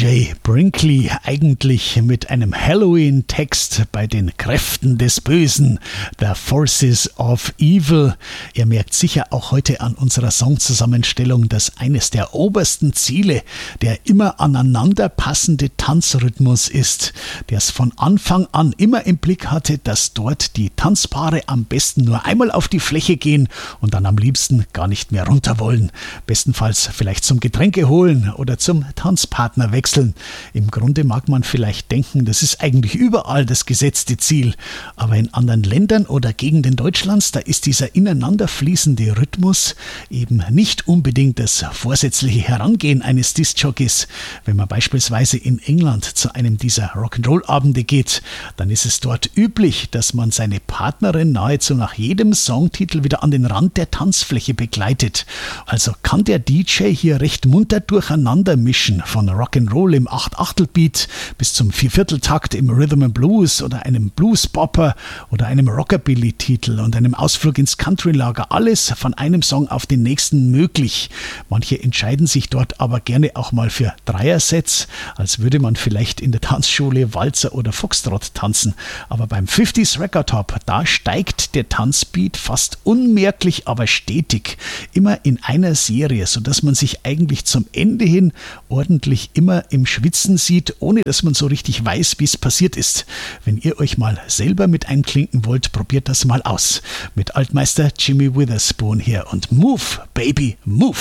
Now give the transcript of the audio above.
DJ Brinkley eigentlich mit einem Halloween-Text bei den Kräften des Bösen, The Forces of Evil. Ihr merkt sicher auch heute an unserer Songzusammenstellung, dass eines der obersten Ziele der immer aneinander passende Tanzrhythmus ist, der es von Anfang an immer im Blick hatte, dass dort die Tanzpaare am besten nur einmal auf die Fläche gehen und dann am liebsten gar nicht mehr runter wollen. Bestenfalls vielleicht zum Getränke holen oder zum Tanzpartner wechseln. Im Grunde mag man vielleicht denken, das ist eigentlich überall das gesetzte Ziel. Aber in anderen Ländern oder Gegenden Deutschlands, da ist dieser ineinander fließende Rhythmus eben nicht unbedingt das vorsätzliche Herangehen eines Diskjockeys. Wenn man beispielsweise in England zu einem dieser Rock'n'Roll-Abende geht, dann ist es dort üblich, dass man seine Partnerin nahezu nach jedem Songtitel wieder an den Rand der Tanzfläche begleitet. Also kann der DJ hier recht munter durcheinander mischen, von Rock'n'Roll im 8/8-Beat bis zum 4/4-Takt im Rhythm and Blues oder einem Blues-Bopper oder einem Rockabilly-Titel und einem Ausflug ins Country-Lager. Alles von einem Song auf den nächsten möglich. Manche entscheiden sich dort aber gerne auch mal für Dreiersets, als würde man vielleicht in der Tanzschule Walzer oder Foxtrot tanzen. Aber beim 50s Record Hop, da steigt der Tanzbeat fast unmerklich, aber stetig. Immer in einer Serie, sodass man sich eigentlich zum Ende hin ordentlich immer im Schwitzen sieht, ohne dass man so richtig weiß, wie es passiert ist. Wenn ihr euch mal selber mit einklinken wollt, probiert das mal aus. Mit Altmeister Jimmy Witherspoon hier und Move, Baby, Move.